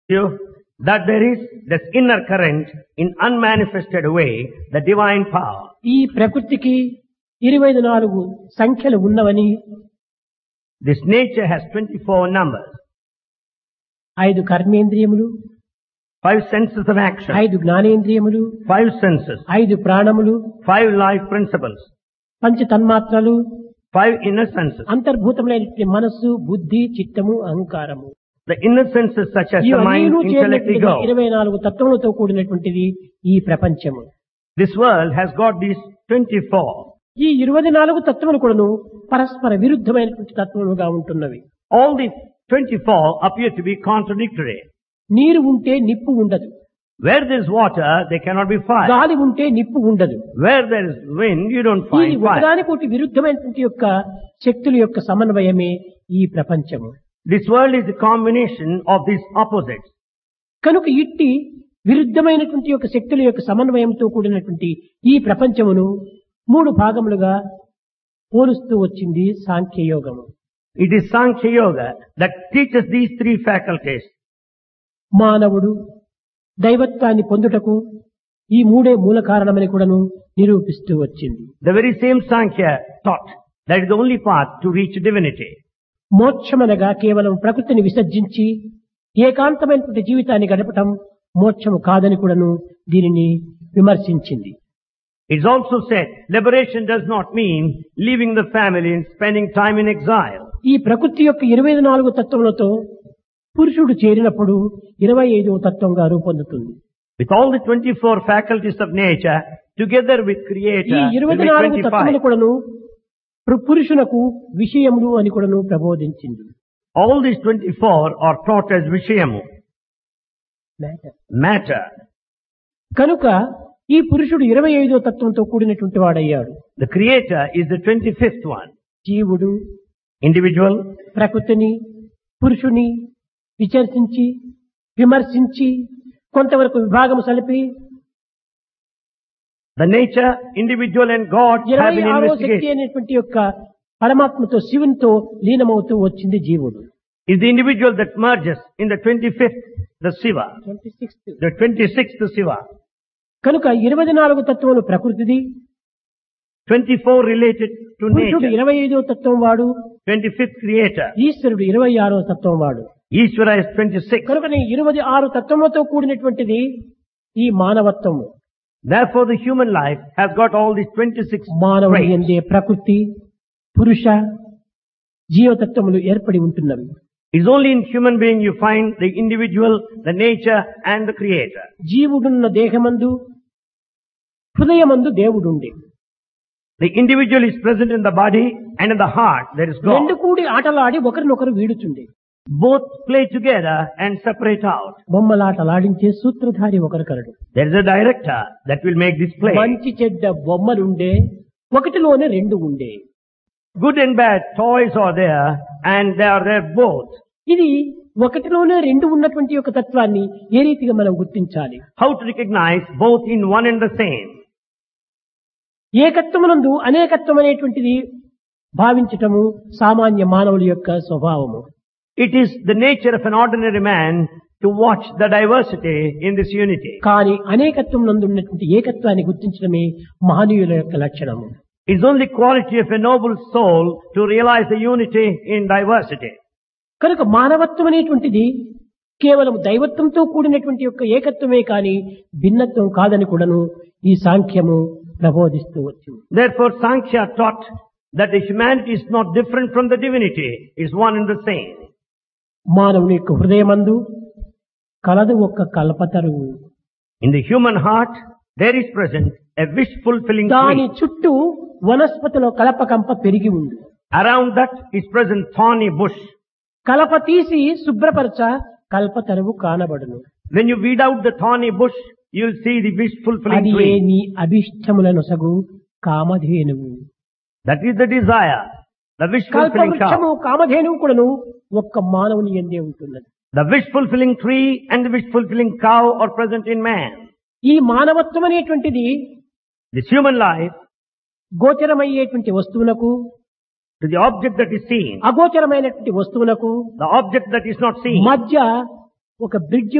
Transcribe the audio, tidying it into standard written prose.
you that there is this inner current in unmanifested way, the divine power. ఈ ప్రకృతికి 24 సంఖ్యలు ఉన్నవని, This nature has 24 numbers, 5 కర్మేంద్రియములు, 5 senses of action, 5 జ్ఞానేంద్రియములు, 5 senses, 5 ప్రాణములు, 5 life principles, పంచ తన్మాత్రలు, 5 inner senses. అంతర్భూతములైన మనస్సు, బుద్ధి, చిత్తము, అహంకారము. The inner senses such as the mind, ఇవన్నీ intellect, ego. 24 తత్వములతో కూడినటువంటిది ఈ ప్రపంచము. This world has got these 24. ఈ 24 తత్వములు కూడాను పరస్పర విరుద్ధమైనటువంటి తత్వములుగా ఉంటున్నవి. All these 24 appear to be contradictory. నీరు ఉంటే నిప్పు ఉండదు, Where there is water, there cannot be fire. గాలి ఉంటే నిప్పు ఉండదు. Where there is wind, you don't ఈ find fire. ఒకదానికొకటి విరుద్ధమైనటువంటి యొక్క శక్తుల యొక్క సమన్వయమే ఈ ప్రపంచము. This world is a combination of these opposites. కనుక ఇట్టి విరుద్ధమైనటువంటి యొక్క శక్తుల యొక్క సమన్వయంతో కూడినటువంటి ఈ ప్రపంచమును 3 భాగములుగా పోలుస్తూ వచ్చింది సాంఖ్యయోగము. It is Sankhya Yoga that teaches these 3 faculties. మానవుడు దైవత్వాన్ని పొందుటకు ఈ 3 మూల కారణమని కూడాను నిరూపిస్తూ వచ్చింది. The very same Sankhya taught that is the only path to reach divinity. మోక్షమనగా కేవలం ప్రకృతిని విసర్జించి ఏకాంతమైనటువంటి జీవితాన్ని గడపటం మోక్షము కాదని కూడాను దీనిని విమర్శించింది. It's also said liberation does not mean leaving the family and spending time in exile. ఈ ప్రకృతి యొక్క 24 తత్వములతో పురుషుడు చేరినప్పుడు 25వ తత్వంగా రూపొందుతుంది. With all the 24 faculties of nature together with ఈ Creator will be 24 తత్వములు 25. కూడాను పురుషునకు విషయములు అని కూడాను ప్రబోధించింది. All these 24 are taught as Vishayamu, matter. కనుక ఈ పురుషుడు 25వ తత్వంతో కూడినటువంటి వాడయ్యాడు. The Creator is the 25th one. జీవుడు Individual, ప్రకృతిని పురుషుని విచర్చించి విమర్శించి కొంతవరకు విభాగము సలిపి the nature, individual and God have been 26వ Shakti investigated. అనేటువంటి యొక్క పరమాత్మతో శివునితో లీనమవుతూ వచ్చింది జీవుడు. Is the individual that merges in the 25th, the Shiva, 26th. the 26th, the Shiva. కనుక 24 తత్వములు ప్రకృతిది, 24 related to పురుషుడు nature, 25వ తత్వం వాడు, 25th Creator. ఈశ్వరుడు 26వ తత్వం వాడు. Ishvara is 26. కనుక 26 తత్వములతో కూడినటువంటిది ఈ మానవత్వము. Therefore the human life has got all these 26 మానవుని traits. యందే ప్రకృతి, పురుష, జీవతత్వములు ఏర్పడి ఉంటున్నవి. It's only in human being you find the individual, the nature and the Creator. జీవుడున్న దేహమందు హృదయమందు దేవుడుండే. The individual is present in the body and in the heart there is God. రెండు కూడి ఆటలాడి ఒకరినొకరు వీడుచుండే. Both play together and separate out. బొమ్మలాటలాడించే సూత్రధారి ఒకరు కలడు. There is a director that will make this play. మంచి చెడ్డ బొమ్మలుండే, ఒకటిలోనే 2 ఉండే. Good and bad toys are there and they are there both. ఇది ఒకటిలోనే 2 ఉన్నటువంటి ఒక తత్వాన్ని ఏ రీతిగా మనం గుర్తించాలి? How to recognize both in one and the same? ఏకత్వమునందు అనేకత్వం అనేటువంటిది భావించటము సామాన్య మానవుల యొక్క స్వభావము. It is the nature of an ordinary man to watch the diversity in this unity. కానీ అనేకత్వం నందు ఉన్నటువంటి ఏకత్వాన్ని గుర్తించడమే మహనీయుల యొక్క లక్షణము. It's only quality of a noble soul to realize the unity in diversity. కనుక మానవత్వం అనేటువంటిది కేవలం దైవత్వంతో కూడినటువంటి యొక్క ఏకత్వమే కానీ భిన్నత్వం కాదని కూడాను ఈ సాంఖ్యము ప్రబోధిస్తూ వచ్చింది. Therefore Sankhya taught that the humanity is not different from the divinity, it's one and the same. మానవుని యొక్క హృదయమందు కలదు ఒక్క కల్పతరువు. In the human heart there is present a wish fulfilling దాని tree. చుట్టూ వనస్పతిలో కలపకంప పెరిగి ఉంది. Around that is present thorny bush. కలప తీసి శుభ్రపరచ కల్పతరువు కానబడును. When you weed out the thorny bush, you'll see the wish fulfilling అది tree. నీ అభిష్టములను సగు కామధేనువు. That is the desire, the wish fulfilling కల్పవృక్షము cow. కామధేనువు కూడాను ఒక్క మానవుని యందే ఉంటున్నది. The wish fulfilling tree and the wish fulfilling cow are present in man. ఈ మానవత్వం అనేటువంటిది This human life, గోచరమయ్యేటువంటి వస్తువునకు, to the object that is seen, అగోచరమైనటువంటి వస్తువునకు the object that is not seen, మధ్య ఒక bridge